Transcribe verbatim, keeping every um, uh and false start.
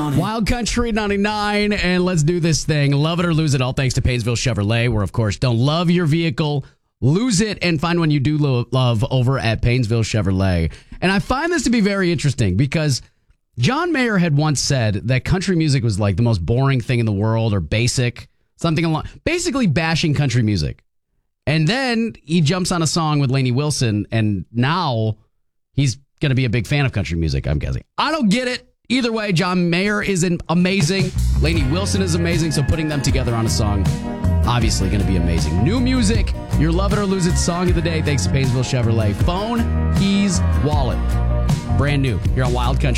Wild Country ninety-nine, and let's do this thing. Love it or lose it, all thanks to Painesville Chevrolet, where, of course, don't love your vehicle, lose it, and find one you do lo- love over at Painesville Chevrolet. And I find this to be very interesting because John Mayer had once said that country music was like the most boring thing in the world, or basic, something along, basically bashing country music. And then he jumps on a song with Lainey Wilson, and now he's going to be a big fan of country music, I'm guessing. I don't get it. Either way, John Mayer is an amazing. Lainey Wilson is amazing. So putting them together on a song, obviously going to be amazing. New music, your love it or lose it song of the day, thanks to Painesville Chevrolet. Phone, keys, wallet. Brand new here on Wild Country.